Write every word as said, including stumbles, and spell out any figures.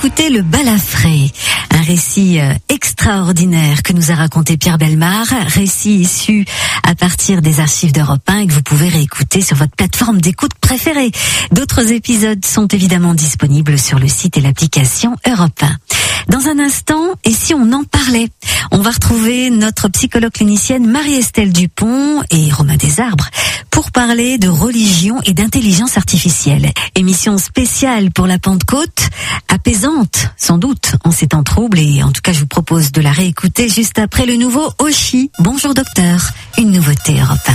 écouter le Balafré, un récit extraordinaire que nous a raconté Pierre Bellemare, récit issu à partir des archives d'Europe un et que vous pouvez réécouter sur votre plateforme d'écoute préférée. D'autres épisodes sont évidemment disponibles sur le site et l'application Europe un. Dans un instant, et si on en parlait? On va retrouver notre psychologue clinicienne Marie-Estelle Dupont et Romain Desarbres pour parler de religion et d'intelligence artificielle. Émission spéciale pour la Pentecôte, apaisante sans doute en ces temps troubles, et en tout cas je vous propose de la réécouter juste après le nouveau Oshi. Bonjour docteur, une nouveauté Europe un.